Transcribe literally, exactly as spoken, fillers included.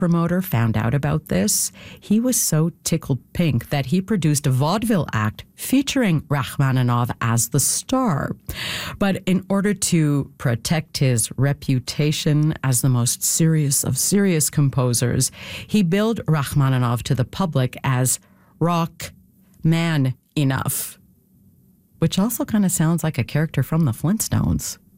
promoter found out about this, he was so tickled pink that he produced a vaudeville act featuring Rachmaninoff as the star. But in order to protect his reputation as the most serious of serious composers, he billed Rachmaninoff to the public as Rock Man Enough, which also kind of sounds like a character from the Flintstones.